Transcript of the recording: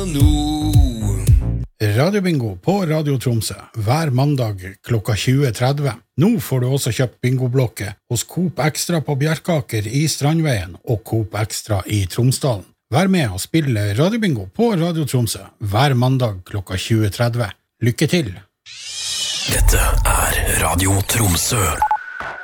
nå. Radiobingo på Radio Tromsø hver mandag klokka 20.30. Nå får du også kjøpt bingoblokke hos Coop Extra på Bjerkaker i Strandveien og Coop Extra i Tromsdalen. Vær med og spille Radiobingo på Radio Tromsø hver mandag klokka 20.30. Lykke til! Dette Radio Tromsø.